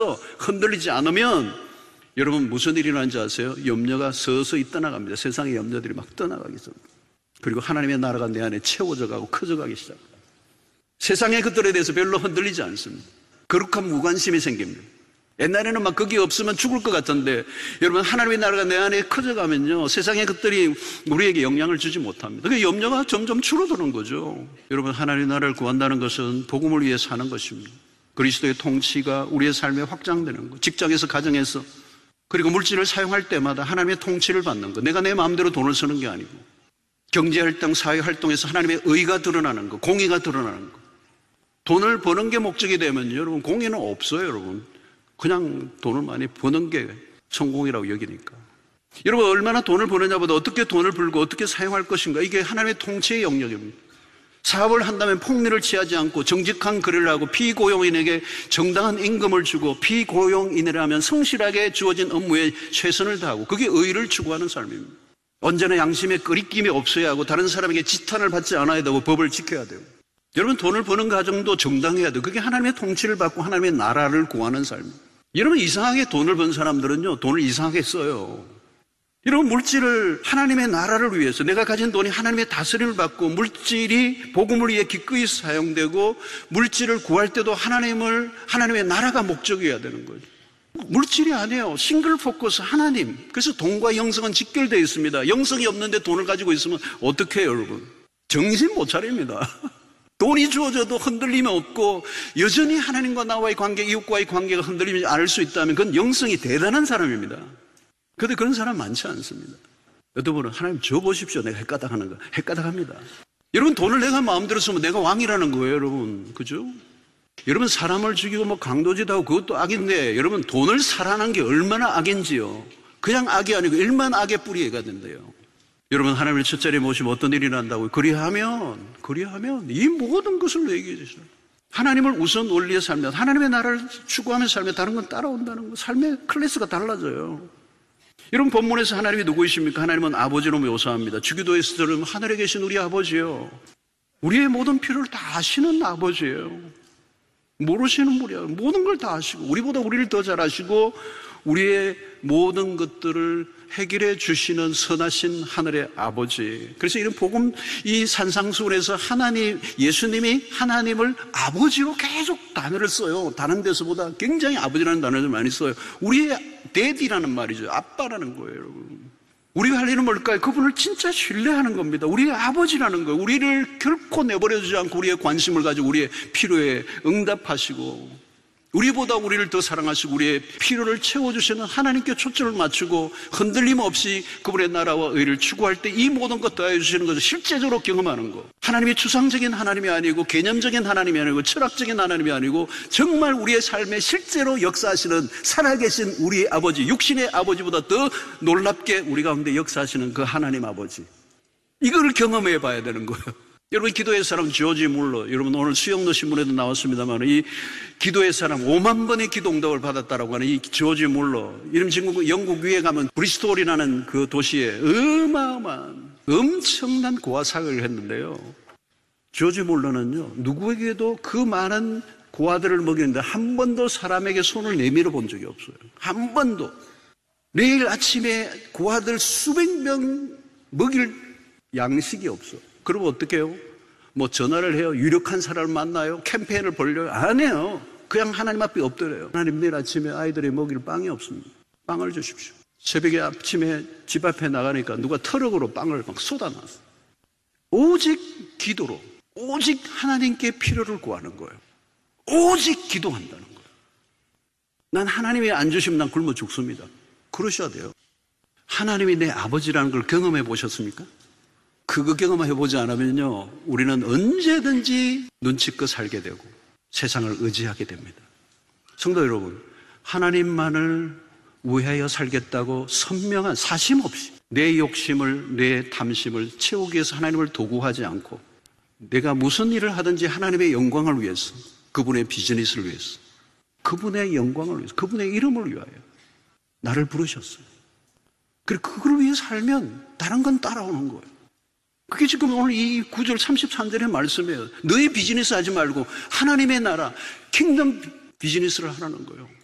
흔들리지 않으면 여러분 무슨 일이 일어나는지 아세요? 염려가 서서히 떠나갑니다. 세상의 염려들이 막 떠나가기 전. 그리고 하나님의 나라가 내 안에 채워져 가고 커져가기 시작합니다. 세상의 것들에 대해서 별로 흔들리지 않습니다. 거룩한 무관심이 생깁니다. 옛날에는 막 거기 없으면 죽을 것 같은데 여러분 하나님의 나라가 내 안에 커져가면요 세상의 것들이 우리에게 영향을 주지 못합니다. 그 염려가 점점 줄어드는 거죠. 여러분 하나님의 나라를 구한다는 것은 복음을 위해 사는 것입니다. 그리스도의 통치가 우리의 삶에 확장되는 것, 직장에서 가정에서 그리고 물질을 사용할 때마다 하나님의 통치를 받는 것. 내가 내 마음대로 돈을 쓰는 게 아니고 경제활동, 사회활동에서 하나님의 의가 드러나는 것, 공의가 드러나는 것. 돈을 버는 게 목적이 되면 여러분 공의는 없어요. 여러분 그냥 돈을 많이 버는 게 성공이라고 여기니까. 여러분 얼마나 돈을 버느냐보다 어떻게 돈을 벌고 어떻게 사용할 것인가, 이게 하나님의 통치의 영역입니다. 사업을 한다면 폭리를 취하지 않고 정직한 거래를 하고 피고용인에게 정당한 임금을 주고 피고용인이라면 성실하게 주어진 업무에 최선을 다하고, 그게 의를 추구하는 삶입니다. 언제나 양심에 끄리낌이 없어야 하고 다른 사람에게 지탄을 받지 않아야 되고 법을 지켜야 되고, 여러분 돈을 버는 과정도 정당해야 돼요. 그게 하나님의 통치를 받고 하나님의 나라를 구하는 삶입니다. 여러분 이상하게 돈을 번 사람들은요 돈을 이상하게 써요. 여러분 물질을 하나님의 나라를 위해서, 내가 가진 돈이 하나님의 다스림을 받고 물질이 복음을 위해 기꺼이 사용되고 물질을 구할 때도 하나님의 나라가 목적이어야 되는 거죠. 물질이 아니에요. 싱글 포커스 하나님. 그래서 돈과 영성은 직결되어 있습니다. 영성이 없는데 돈을 가지고 있으면 어떻게 해요 여러분? 정신 못 차립니다. 돈이 주어져도 흔들림이 없고 여전히 하나님과 나와의 관계, 이웃과의 관계가 흔들리지 않을 수 있다면 그건 영성이 대단한 사람입니다. 그런데 그런 사람 많지 않습니다. 여러분은 하나님 줘 보십시오. 내가 헷가닥하는 거. 헷가닥합니다. 여러분 돈을 내가 마음대로 쓰면 내가 왕이라는 거예요 여러분. 그죠? 여러분 사람을 죽이고 뭐 강도짓 하고 그것도 악인데, 여러분 돈을 사랑하는 게 얼마나 악인지요. 그냥 악이 아니고 일만 악의 뿌리가 된대요. 여러분 하나님을 첫 자리에 모시면 어떤 일이 난다고요? 그리하면 이 모든 것을 얘기해 주시죠. 하나님을 우선 원리에 살면, 하나님의 나라를 추구하며 살면 다른 건 따라온다는 거. 삶의 클래스가 달라져요. 여러분 본문에서 하나님이 누구이십니까? 하나님은 아버지로 묘사합니다. 주기도에서는 하늘에 계신 우리 아버지요, 우리의 모든 필요를 다 아시는 아버지예요. 모르시는 분이에요. 모든 걸 다 아시고 우리보다 우리를 더 잘 아시고 우리의 모든 것들을 해결해 주시는 선하신 하늘의 아버지. 그래서 이런 복음, 이 산상수훈에서 예수님이 하나님을 아버지로 계속 단어를 써요. 다른 데서보다 굉장히 아버지라는 단어를 많이 써요. 우리의 데디라는 말이죠. 아빠라는 거예요, 여러분. 우리가 할 일은 뭘까요? 그분을 진짜 신뢰하는 겁니다. 우리의 아버지라는 거예요. 우리를 결코 내버려두지 않고 우리의 관심을 가지고 우리의 필요에 응답하시고 우리보다 우리를 더 사랑하시고 우리의 필요를 채워주시는 하나님께 초점을 맞추고 흔들림 없이 그분의 나라와 의를 추구할 때 이 모든 것 더해 주시는 것을 실제적으로 경험하는 것. 하나님이 추상적인 하나님이 아니고 개념적인 하나님이 아니고 철학적인 하나님이 아니고 정말 우리의 삶에 실제로 역사하시는 살아계신 우리의 아버지, 육신의 아버지보다 더 놀랍게 우리 가운데 역사하시는 그 하나님 아버지, 이걸 경험해 봐야 되는 거예요. 여러분 기도의 사람 조지 물러, 여러분 오늘 수영로 신문에도 나왔습니다만 이 기도의 사람 5만 번의 기도 응답을 받았다라고 하는 이 조지 물러, 이름 지금 영국 위에 가면 브리스톨이라는 그 도시에 어마어마한 엄청난 고아 사역을 했는데요. 조지 물러는요 누구에게도 그 많은 고아들을 먹이는데 한 번도 사람에게 손을 내밀어 본 적이 없어요. 한 번도. 내일 아침에 고아들 수백 명 먹일 양식이 없어. 그러면 어떻게 해요? 뭐 전화를 해요? 유력한 사람을 만나요? 캠페인을 벌려요? 안 해요. 그냥 하나님 앞에 엎드려요. 하나님, 내일 아침에 아이들이 먹일 빵이 없습니다. 빵을 주십시오. 새벽에 아침에 집 앞에 나가니까 누가 트럭으로 빵을 막 쏟아놨어. 오직 기도로, 오직 하나님께 필요를 구하는 거예요. 오직 기도한다는 거예요. 난 하나님이 안 주시면 난 굶어 죽습니다. 그러셔야 돼요. 하나님이 내 아버지라는 걸 경험해 보셨습니까? 그거 경험해보지 않으면요 우리는 언제든지 눈치껏 살게 되고 세상을 의지하게 됩니다. 성도 여러분, 하나님만을 위하여 살겠다고 선명한 사심 없이 내 욕심을, 내 탐심을 채우기 위해서 하나님을 도구하지 않고 내가 무슨 일을 하든지 하나님의 영광을 위해서, 그분의 비즈니스를 위해서, 그분의 영광을 위해서, 그분의 이름을 위하여 나를 부르셨어요. 그리고 그걸 위해 살면 다른 건 따라오는 거예요. 그게 지금 오늘 이 9절 33절의 말씀이에요. 너의 비즈니스 하지 말고 하나님의 나라, 킹덤 비즈니스를 하라는 거예요.